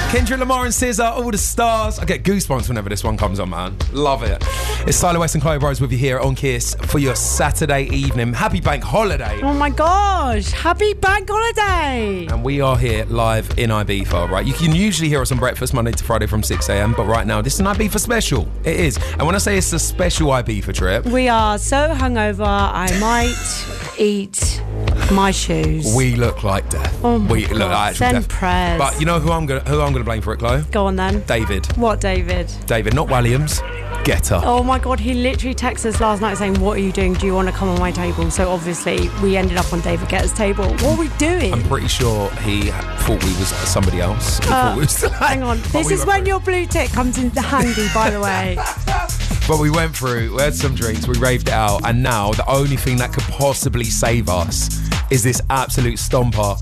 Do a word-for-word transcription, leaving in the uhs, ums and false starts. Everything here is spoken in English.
Kendrick Lamar and S Z A, All the Stars. I get goosebumps whenever this one comes on, man. Love it. It's Tyler West and Chloe Bros with you here on Kiss for your Saturday evening. Happy bank holiday. Oh my gosh, happy bank holiday. And we are here live in Ibiza, right? You can usually hear us on breakfast Monday to Friday from six a.m, but right now this is an Ibiza special. It is. And when I say it's a special Ibiza trip, we are so hungover, I might eat my shoes. We look like death. Oh my we God. look like actual Send death. prayers. But you know who I'm gonna who I'm gonna blame for it, Chloe? Go on then. David. What, David? David, not Williams. Getter. Oh my God, he literally texted us last night saying, what are you doing? Do you want to come on my table? So obviously we ended up on David Getter's table. What are we doing? I'm pretty sure he thought we was somebody else. He Uh, thought we was like, hang on. This we is when through. your blue tick comes in handy, by the way. But we went through, we had some drinks, we raved it out, and now the only thing that could possibly save us is this absolute stomper